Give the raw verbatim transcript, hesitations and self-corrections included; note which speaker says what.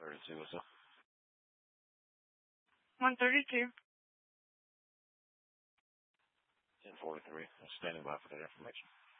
Speaker 1: thirty-two, what's up?
Speaker 2: one thirty-two.
Speaker 1: ten forty-three. I'm standing by for that information.